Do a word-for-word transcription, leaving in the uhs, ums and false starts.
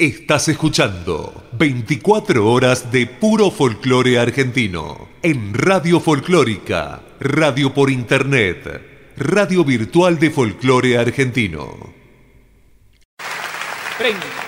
Estás escuchando veinticuatro horas de puro folclore argentino en Radio Folclórica, radio por internet, radio virtual de folclore argentino. treinta.